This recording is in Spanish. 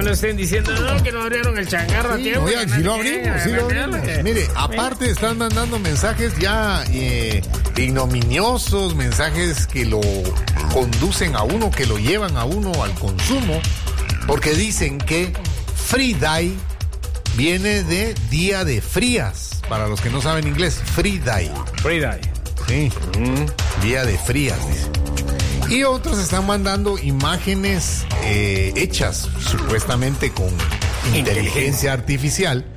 lo estén diciendo, no, que no abrieron el changarro a tiempo. Oigan, si lo abrimos. Mire, aparte están mandando mensajes ya ignominiosos, mensajes que lo conducen a uno, que lo llevan a uno al consumo, porque dicen que Free Day viene de día de frías. Para los que no saben inglés, Free Day. Free Day. Sí, día de frías, dice. Y otros están mandando imágenes hechas supuestamente con inteligencia artificial